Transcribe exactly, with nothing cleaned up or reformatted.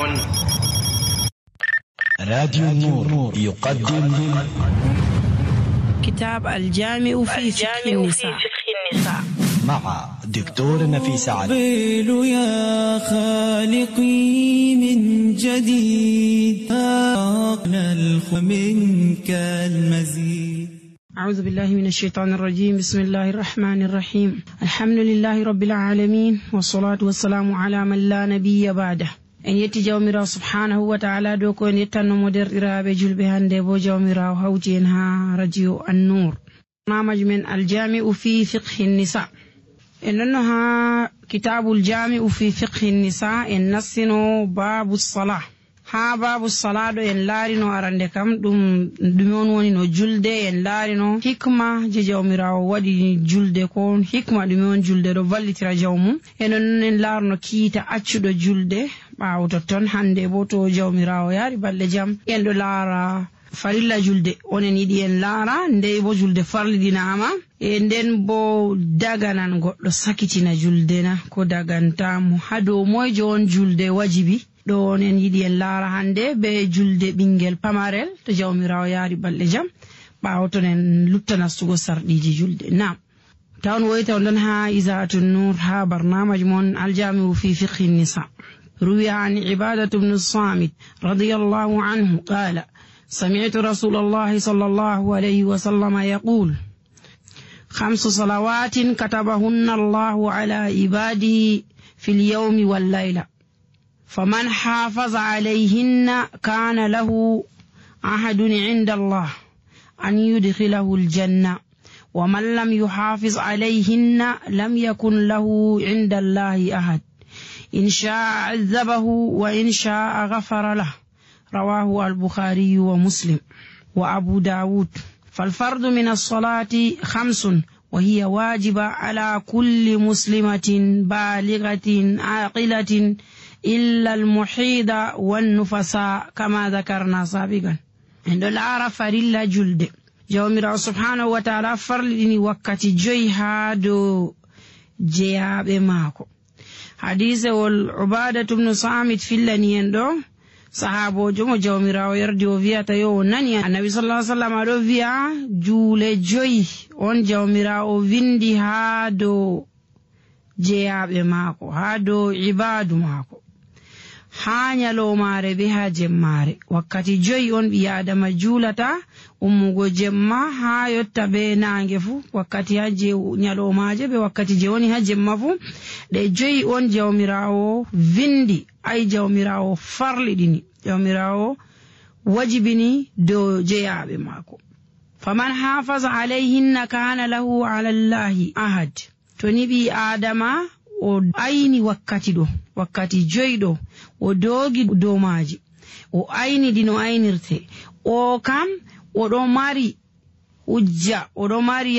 راديو النور يقدم كتاب الجامع في فقه النساء مع دكتور نفيسة علي. قبل يا خالقي من جديد نلخ منك المزيد. أعوذ بالله من الشيطان الرجيم. بسم الله الرحمن الرحيم. الحمد لله رب العالمين والصلاة والسلام على من لا نبي بعده. en yetti jawmirawo subhanahu wa ta'ala dow ko en yettannomo derɗiraɓe julɓe hande bo jawmirawo hawti en ha radio an-nur namaj men aljami'u fi fiqhi nisa. en nonno ha kitabul jami'u fi fiqhi nisa en nassino babu salah. ha babu salah ɗo en laarino arande kam ɗum ɗume on woni no julde. en laarino hikma je jawmirawo waɗi julde ko hikma ɗume on julde ɗo vallitira jawmum. enon non en laarno kiita accuɗo julde ɓaawo totton hande bo to jawmirawo yaari balɗe jam en ɗo laara farilla julde onen yiɗi en laara ndey bo julde farliɗinama e nden bo daganan goɗɗo sakitina julde na ko dagantamo ha dow moyjo on julde wajibi ɗo onen yiɗi en laara hande be julde ɓingel pamarel to jawmirawo yaari balɗe jam ɓaawo ton en lutta nastugo sarɗiji julde. nam tawon woyta on ɗon ha Iza'atun Nur ha barnamaj mon aljami'u fi fiqhi nisa. روي عن عبادة بن الصامت رضي الله عنه قال: سمعت رسول الله صلى الله عليه وسلم يقول: خمس صلوات كتبهن الله على عباده في اليوم والليلة، فمن حافظ عليهن كان له عهد عند الله أن يدخله الجنة، ومن لم يحافظ عليهن لم يكن له عند الله عهد، إن شاء عذبه وإن شاء غفر له. رواه البخاري ومسلم وأبو داود. فالفرض من الصلاة خمس، وهي واجبة على كل مسلمة بالغة عاقلة إلا المحيض والنفساء كما ذكرنا سابقا. عند العرف فريلا جلد جومير سبحانه وتعالى فرلني وكتي جوي هادو جياب ماكو. حديث والعبادة بن صامت في اللنين دو صحابو جمو جوميراو يردي وفياتا يو نانيا النبي صلى الله عليه وسلم دو فيا جولي جوي on jawmirawo vindi ha dow jeyaɓe maako ha dow ibadu maako ha nyalomare be ha jemmare. wakkati joyi on ɓi adama juulata ummugo jemma ha yotta be nange fu. wakkati ha je nyalomaje be wakkati je woni ha jemma fu ɗe joyi on jawmirawo vindi ay jawmirawo farliɗini jawmirawo wajibini dow jeyaɓe maako. faman hafaza alayhinna kana lahu ala llahi ahad. to ni ɓi adama o ayni wakkati ɗo wakkati joyi ɗo o doogi dow maaji o ayni dino aynirte o kam oɗo mari hujja oɗo mari